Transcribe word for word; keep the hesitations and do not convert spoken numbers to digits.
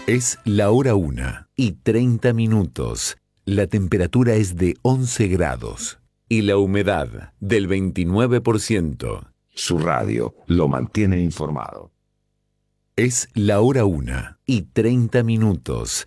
Es la hora una y treinta minutos. La temperatura es de once grados y la humedad del veintinueve por ciento. Su radio lo mantiene informado. Es la hora una y treinta minutos.